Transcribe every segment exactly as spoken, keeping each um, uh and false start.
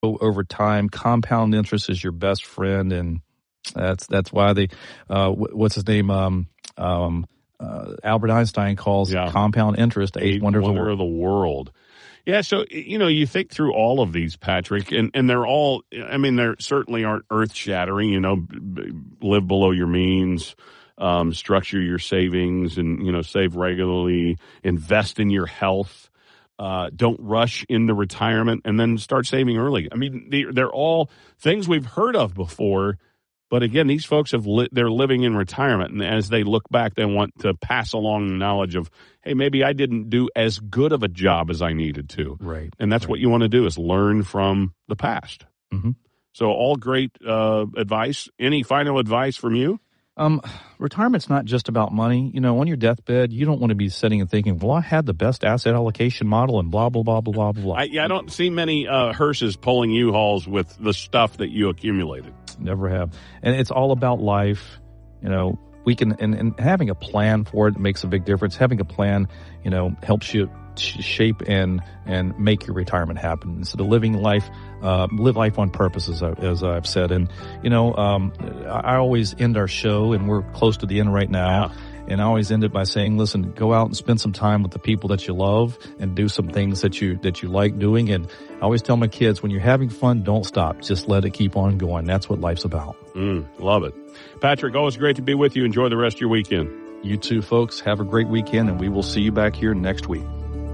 over time. Compound interest is your best friend, and that's that's why they uh, what's his name um, um, uh, Albert Einstein calls yeah. compound interest a eighth wonder, wonder of the world. of the world. Yeah, so you know, you think through all of these, Patrick, and and they're all. I mean, they certainly aren't earth shattering. You know, b- b- live below your means. Um, structure your savings and, you know, save regularly, invest in your health. Uh, don't rush into retirement, and then start saving early. I mean, they, they're all things we've heard of before, but again, these folks have li- they're living in retirement, and as they look back, they want to pass along the knowledge of, hey, maybe I didn't do as good of a job as I needed to. Right. And that's right. what you want to do, is learn from the past. Mm-hmm. So all great uh, advice. Any final advice from you? Um, retirement's not just about money. You know, on your deathbed, you don't want to be sitting and thinking, well, I had the best asset allocation model and blah, blah, blah, blah, blah, blah. I, yeah, I don't see many uh, hearses pulling U-Hauls with the stuff that you accumulated. Never have. And it's all about life. You know, we can, and, and having a plan for it makes a big difference. Having a plan, you know, helps you shape and and make your retirement happen instead of living life uh live life on purpose, as, I, as I've said. And you know um I always end our show, and we're close to the end right now, yeah. and I always end it by saying, listen, go out and spend some time with the people that you love and do some things that you that you like doing. And I always tell my kids, when you're having fun, don't stop, just let it keep on going. That's what life's about. mm, love it. Patrick, always great to be with you. Enjoy the rest of your weekend. You too, folks. Have a great weekend, and we will see you back here next week.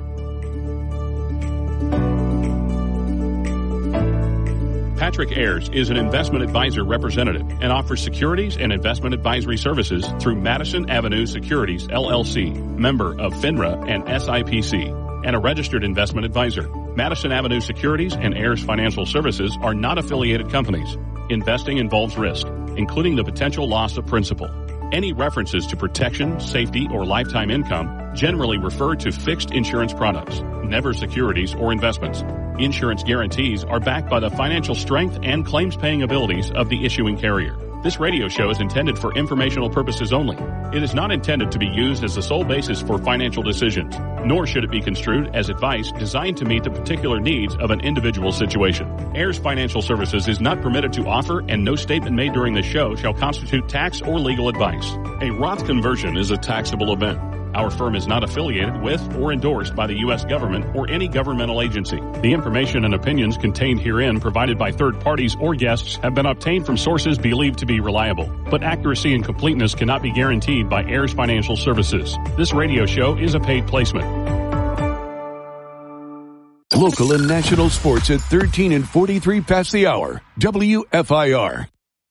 Patrick Ayers is an investment advisor representative and offers securities and investment advisory services through Madison Avenue Securities, L L C, member of FINRA and S I P C, and a registered investment advisor. Madison Avenue Securities and Ayers Financial Services are not affiliated companies. Investing involves risk, including the potential loss of principal. Any references to protection, safety, or lifetime income generally refer to fixed insurance products, never securities or investments. Insurance guarantees are backed by the financial strength and claims-paying abilities of the issuing carrier. This radio show is intended for informational purposes only. It is not intended to be used as the sole basis for financial decisions, nor should it be construed as advice designed to meet the particular needs of an individual situation. Ayers Financial Services is not permitted to offer, and no statement made during this show shall constitute tax or legal advice. A Roth conversion is a taxable event. Our firm is not affiliated with or endorsed by the U S government or any governmental agency. The information and opinions contained herein provided by third parties or guests have been obtained from sources believed to be reliable, but accuracy and completeness cannot be guaranteed by Ayers Financial Services. This radio show is a paid placement. Local and national sports at thirteen and forty-three past the hour. W F I R.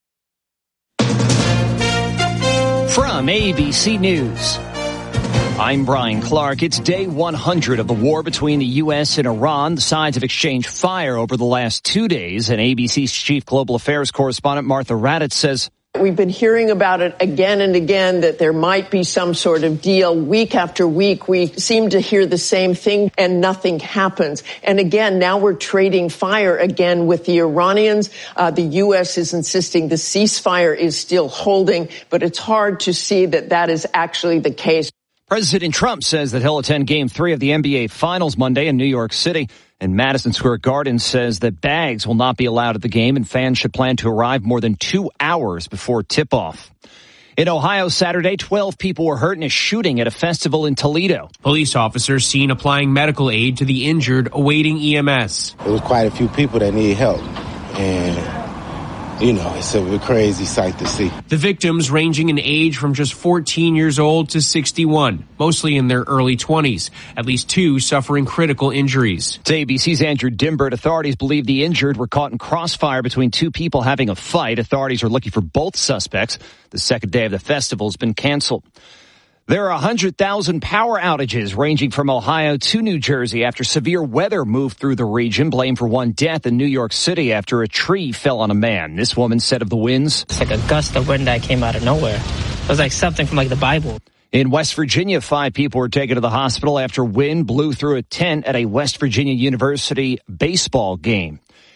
From A B C News, I'm Brian Clark. It's day one hundred of the war between the U S and Iran. The sides have exchanged fire over the last two days, and A B C's chief global affairs correspondent Martha Raddatz says, we've been hearing about it again and again, that there might be some sort of deal. Week after week, we seem to hear the same thing and nothing happens. And again, now we're trading fire again with the Iranians. Uh, the U S is insisting the ceasefire is still holding, but it's hard to see that that is actually the case. President Trump says that he'll attend Game three of the N B A Finals Monday in New York City. And Madison Square Garden says that bags will not be allowed at the game, and fans should plan to arrive more than two hours before tip-off. In Ohio Saturday, twelve people were hurt in a shooting at a festival in Toledo. Police officers seen applying medical aid to the injured awaiting E M S. There was quite a few people that need help, and you know, it's a crazy sight to see. The victims ranging in age from just fourteen years old to sixty-one, mostly in their early twenties. At least two suffering critical injuries. To A B C's Andrew Dimbert, authorities believe the injured were caught in crossfire between two people having a fight. Authorities are looking for both suspects. The second day of the festival has been canceled. There are one hundred thousand power outages ranging from Ohio to New Jersey after severe weather moved through the region. Blame for one death in New York City after a tree fell on a man. This woman said of the winds, it's like a gust of wind that came out of nowhere. It was like something from like the Bible. In West Virginia, five people were taken to the hospital after wind blew through a tent at a West Virginia University baseball game.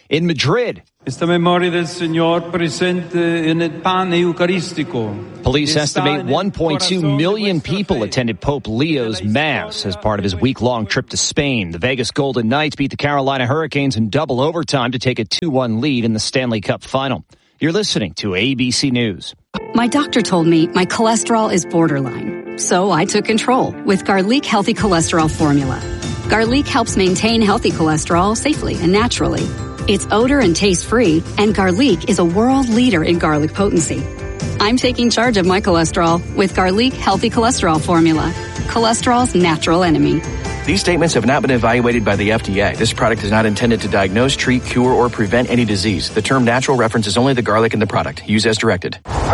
In Madrid, Esta memoria del Señor presente en el pan eucarístico. Police estimate one point two million people attended Pope Leo's Mass as part of his week-long trip to Spain. The Vegas Golden Knights beat the Carolina Hurricanes in double overtime to take a two one lead in the Stanley Cup Final. You're listening to A B C News. My doctor told me my cholesterol is borderline, so I took control with Garlic Healthy Cholesterol Formula. Garlic helps maintain healthy cholesterol safely and naturally. It's odor and taste-free, and Garlic is a world leader in garlic potency. I'm taking charge of my cholesterol with Garlic Healthy Cholesterol Formula, cholesterol's natural enemy. These statements have not been evaluated by the F D A. This product is not intended to diagnose, treat, cure, or prevent any disease. The term natural references only the garlic in the product. Use as directed.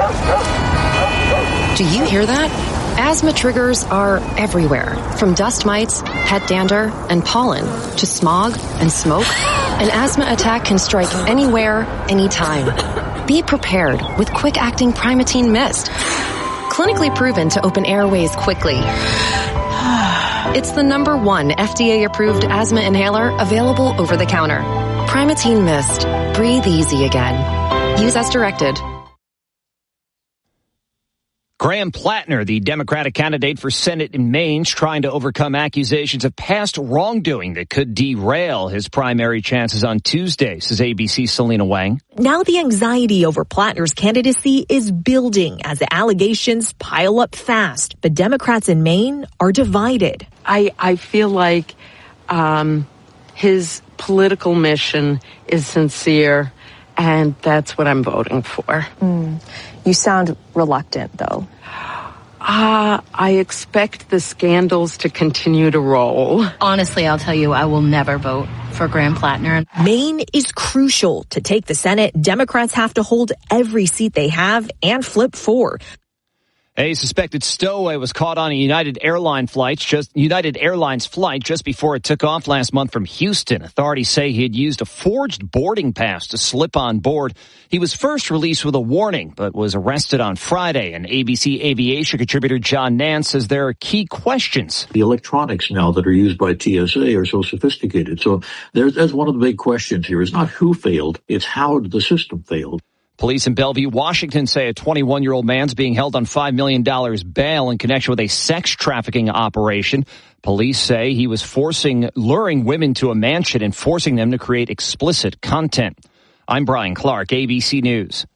Do you hear that? Asthma triggers are everywhere, from dust mites, pet dander, and pollen, to smog and smoke. An asthma attack can strike anywhere, anytime. Be prepared with quick-acting Primatene Mist. Clinically proven to open airways quickly. It's the number one F D A-approved asthma inhaler available over the counter. Primatene Mist. Breathe easy again. Use as directed. Graham Plattner, the Democratic candidate for Senate in Maine, is trying to overcome accusations of past wrongdoing that could derail his primary chances on Tuesday, says A B C's Selena Wang. Now the anxiety over Plattner's candidacy is building as the allegations pile up fast. The Democrats in Maine are divided. I, I feel like um, his political mission is sincere, and that's what I'm voting for. Mm. You sound reluctant, though. Uh, I expect the scandals to continue to roll. Honestly, I'll tell you, I will never vote for Graham Plattner. Maine is crucial to take the Senate. Democrats have to hold every seat they have and flip four. A suspected stowaway was caught on a United Airlines flight just United Airlines flight just before it took off last month from Houston. Authorities say he had used a forged boarding pass to slip on board. He was first released with a warning, but was arrested on Friday. And A B C aviation contributor John Nance says there are key questions. The electronics now that are used by T S A are so sophisticated. So there's, that's one of the big questions here. It's not who failed, it's how the system failed. Police in Bellevue, Washington say a twenty-one-year-old man's being held on five million dollars bail in connection with a sex trafficking operation. Police say he was forcing, luring women to a mansion and forcing them to create explicit content. I'm Brian Clark, A B C News.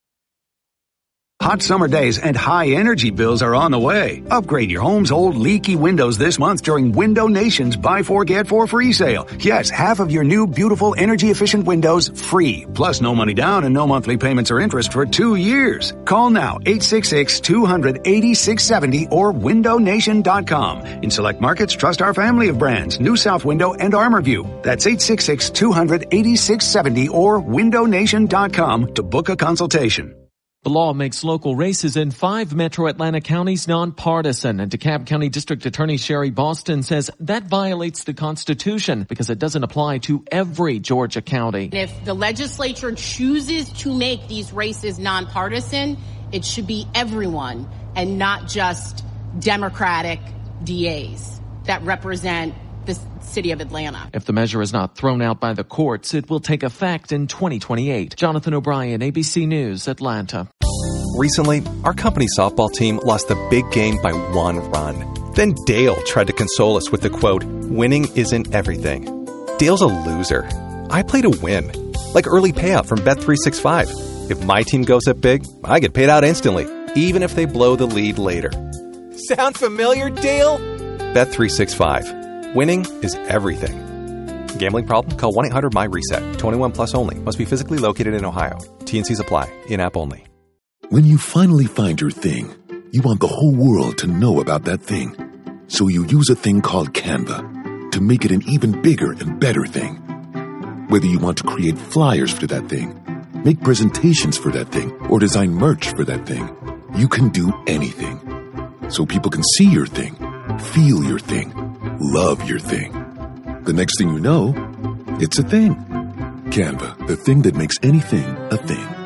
Hot summer days and high energy bills are on the way. Upgrade your home's old leaky windows this month during Window Nation's Buy Four Get Four free sale. Yes, half of your new beautiful energy efficient windows free. Plus no money down and no monthly payments or interest for two years. Call now eight six six, two hundred, eighty-six seventy or window nation dot com. In select markets, trust our family of brands, New South Window and ArmorView. That's eight six six, two hundred, eighty-six seventy or window nation dot com to book a consultation. The law makes local races in five metro Atlanta counties nonpartisan, and DeKalb County District Attorney Sherry Boston says that violates the Constitution because it doesn't apply to every Georgia county. If the legislature chooses to make these races nonpartisan, it should be everyone and not just Democratic D As that represent the city of Atlanta. If the measure is not thrown out by the courts, it will take effect in twenty twenty-eight. Jonathan O'Brien, A B C News, Atlanta. Recently, our company softball team lost the big game by one run. Then Dale tried to console us with the quote, "Winning isn't everything." Dale's a loser. I play to win. Like early payout from Bet three sixty-five. If my team goes up big, I get paid out instantly, even if they blow the lead later. Sound familiar, Dale? Bet three sixty-five. Winning is everything. Gambling problem? Call one eight hundred my reset. twenty-one plus only. Must be physically located in Ohio. T and C's apply. In-app only. When you finally find your thing, you want the whole world to know about that thing. So you use a thing called Canva to make it an even bigger and better thing. Whether you want to create flyers for that thing, make presentations for that thing, or design merch for that thing, you can do anything. So people can see your thing, feel your thing, love your thing. The next thing you know, it's a thing. Canva, the thing that makes anything a thing.